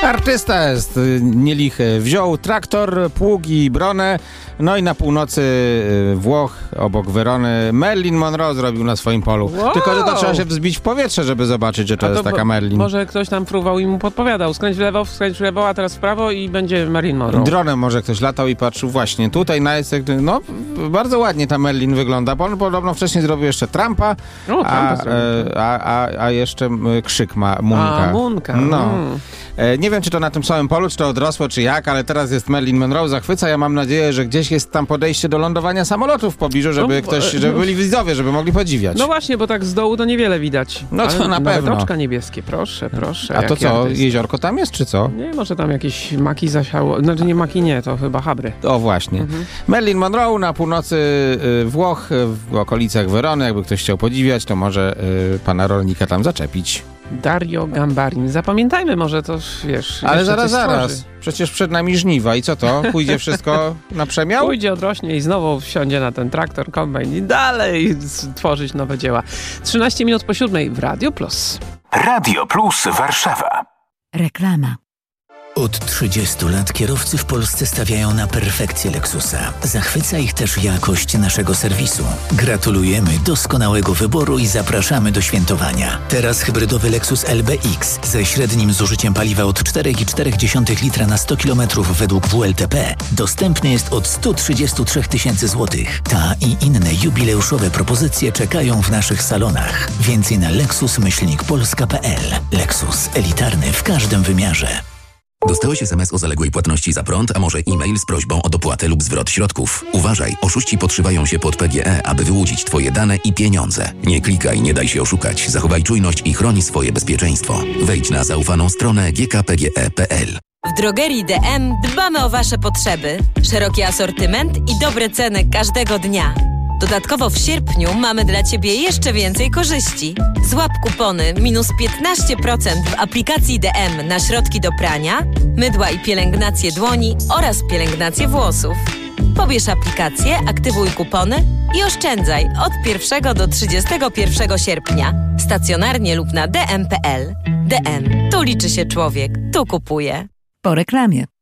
Artysta jest nielichy. Wziął traktor, pługi i bronę, no i na północy Włoch, obok Werony, Marilyn Monroe zrobił na swoim polu. Wow. Tylko, że to trzeba się wzbić w powietrze, żeby zobaczyć, że to jest taka Marilyn. Może ktoś tam fruwał i mu podpowiadał. Skręć w lewo, a teraz w prawo i będzie Marilyn Monroe. Dronem może ktoś latał i patrzył właśnie tutaj na no bardzo ładnie ta Marilyn wygląda, bo on podobno wcześniej zrobił jeszcze Trumpa, a jeszcze krzyk ma Munka. Munka. No. Nie wiem, czy to na tym samym polu, czy to odrosło, czy jak, ale teraz jest Marilyn Monroe, zachwyca. Ja mam nadzieję, że gdzieś jest tam podejście do lądowania samolotów w pobliżu, żeby żeby byli widzowie, żeby mogli podziwiać. No właśnie, bo tak z dołu to niewiele widać. No to ale na pewno. Oczka niebieskie, proszę. A to co, jeziorko tam jest, czy co? Nie, może tam jakieś maki zasiało. Znaczy nie maki, nie, to chyba habry. O właśnie. Marilyn Monroe na północy Włoch, w okolicach Werony. Jakby ktoś chciał podziwiać, to może pana rolnika tam zaczepić. Dario Gambarin. Zapamiętajmy może to, wiesz... Ale zaraz. Przecież przed nami żniwa i co to? Pójdzie wszystko na przemiał? Pójdzie, odrośnie i znowu wsiądzie na ten traktor, kombajn i dalej tworzyć nowe dzieła. 13 minut po 7 w Radio Plus. Radio Plus Warszawa. Reklama. Od 30 lat kierowcy w Polsce stawiają na perfekcję Lexusa. Zachwyca ich też jakość naszego serwisu. Gratulujemy doskonałego wyboru i zapraszamy do świętowania. Teraz hybrydowy Lexus LBX ze średnim zużyciem paliwa od 4,4 litra na 100 km według WLTP dostępny jest od 133 000 złotych. Ta i inne jubileuszowe propozycje czekają w naszych salonach. Więcej na lexus-polska.pl. Lexus. Elitarny w każdym wymiarze. Dostałeś SMS o zaległej płatności za prąd, a może e-mail z prośbą o dopłatę lub zwrot środków. Uważaj, oszuści podszywają się pod PGE, aby wyłudzić Twoje dane i pieniądze. Nie klikaj, nie daj się oszukać. Zachowaj czujność i chroni swoje bezpieczeństwo. Wejdź na zaufaną stronę gkpge.pl. W drogerii DM dbamy o Wasze potrzeby. Szeroki asortyment i dobre ceny każdego dnia. Dodatkowo w sierpniu mamy dla Ciebie jeszcze więcej korzyści. Złap kupony minus 15% w aplikacji DM na środki do prania, mydła i pielęgnację dłoni oraz pielęgnację włosów. Pobierz aplikację, aktywuj kupony i oszczędzaj od 1 do 31 sierpnia. Stacjonarnie lub na dm.pl. DM. Tu liczy się człowiek. Tu kupuje. Po reklamie.